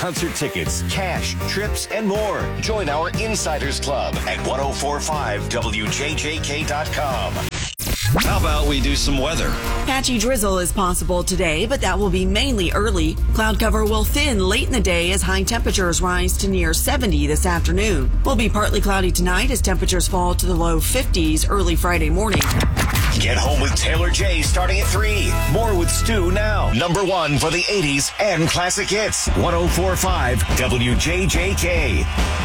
concert tickets, cash, trips, and more. Join our Insiders Club at 1045wjjk.com. How about we do some weather? Patchy drizzle is possible today, but that will be mainly early. Cloud cover will thin late in the day as high temperatures rise to near 70 this afternoon. Will be partly cloudy tonight as temperatures fall to the low 50s early Friday morning. Get home with Taylor J starting at 3. More with Stu now. Number 1 for the 80s and classic hits. 1045 WJJK.